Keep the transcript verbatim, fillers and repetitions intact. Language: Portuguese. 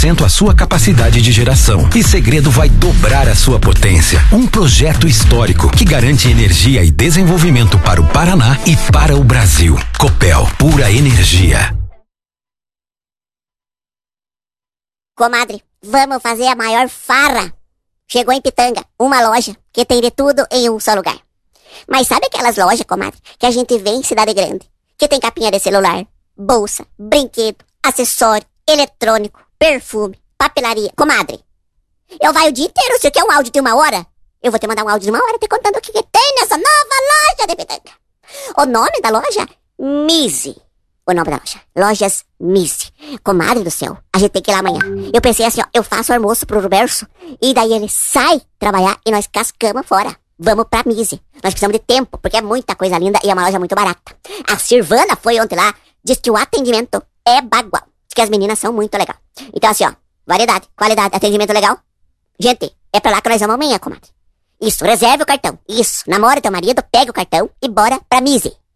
cento a sua capacidade de geração. E Segredo vai dobrar a sua potência. Um projeto histórico que garante energia e desenvolvimento para o Paraná e para o Brasil. Copel, pura energia. Comadre, vamos fazer a maior farra. Chegou em Pitanga, uma loja que tem de tudo em um só lugar. Mas sabe aquelas lojas, comadre, que a gente vê em cidade grande? Que tem capinha de celular, bolsa, brinquedo, acessório, eletrônico, perfume, papelaria. Comadre, eu vai o dia inteiro, você quer um áudio de uma hora? Eu vou te mandar um áudio de uma hora te contando o que, que tem nessa nova loja de Pitanga. O nome da loja? Mise. O nome da loja, Lojas Mise. Comadre do céu, a gente tem que ir lá amanhã. Eu pensei assim, ó, eu faço almoço pro Roberto e daí ele sai trabalhar e nós cascamos fora. Vamos pra Mise. Nós precisamos de tempo, porque é muita coisa linda e é uma loja muito barata. A Silvana foi ontem lá, disse que o atendimento é bagual. Diz que as meninas são muito legal. Então assim, ó, variedade, qualidade, atendimento legal. Gente, é pra lá que nós vamos amanhã, comadre. Isso, reserve o cartão. Isso, namora teu marido, pega o cartão e bora pra Mise.